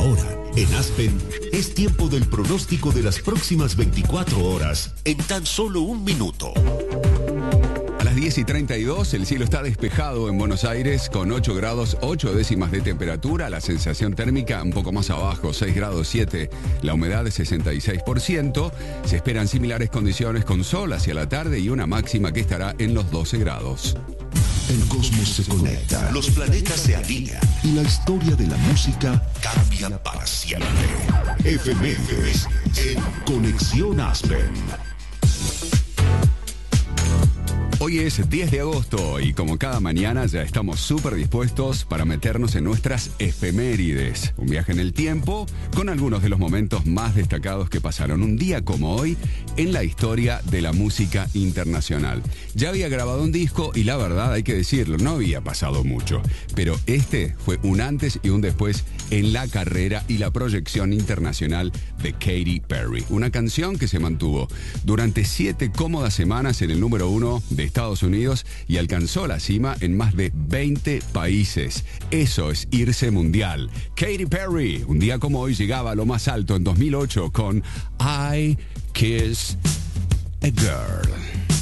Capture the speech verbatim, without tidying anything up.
Ahora, en Aspen, es tiempo del pronóstico de las próximas veinticuatro horas en tan solo un minuto. A las diez y treinta y dos, el cielo está despejado en Buenos Aires con ocho grados ocho décimas de temperatura. La sensación térmica un poco más abajo, seis grados siete. La humedad es sesenta y seis por ciento. Se esperan similares condiciones con sol hacia la tarde y una máxima que estará en los doce grados. El cosmos se conecta, los planetas se alinean y la historia de la música cambia para siempre. Efemérides en Conexión Aspen. Hoy es diez de agosto y como cada mañana ya estamos súper dispuestos para meternos en nuestras efemérides. Un viaje en el tiempo con algunos de los momentos más destacados que pasaron un día como hoy en la historia de la música internacional. Ya había grabado un disco y la verdad hay que decirlo, no había pasado mucho. Pero este fue un antes y un después en la carrera y la proyección internacional de Katy Perry. Una canción que se mantuvo durante siete cómodas semanas en el número uno de Estados Unidos y alcanzó la cima en más de veinte países. Eso es irse mundial. Katy Perry, un día como hoy, llegaba a lo más alto en dos mil ocho con I Kiss a Girl.